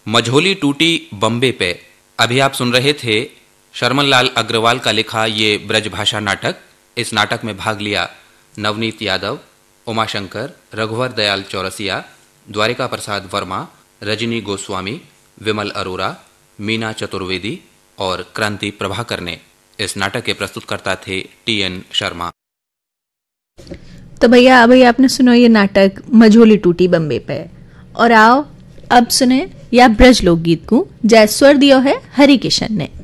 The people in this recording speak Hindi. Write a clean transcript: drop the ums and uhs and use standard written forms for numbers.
मझोली टूटी बम्बे पे। अभी आप सुन रहे थे शर्मन लाल अग्रवाल का लिखा ये ब्रजभाषा नाटक। इस नाटक में भाग लिया नवनीत यादव, उमाशंकर, रघुवर दयाल चौरसिया, द्वारिका प्रसाद वर्मा, रजनी गोस्वामी, विमल अरोरा, मीना चतुर्वेदी और क्रांति प्रभाकर ने। इस नाटक के प्रस्तुतकर्ता थे टी.एन. शर्मा। तो भैया अभी आपने सुनो ये नाटक मझोली टूटी बम्बे पे। और आओ अब सुने या ब्रज लोकगीत को जय स्वर दियो है हरिकिशन ने।